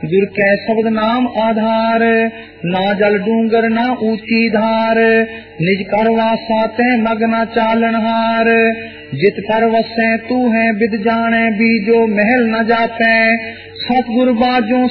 जुर कै शब्द नाम आधार, ना जल डूंगर ना ऊंची धार, निज कर वासा तै मग न चालनहार, जित कर वसै तू है विद जाने, बीजो महल न जापै, सतगुर बाजो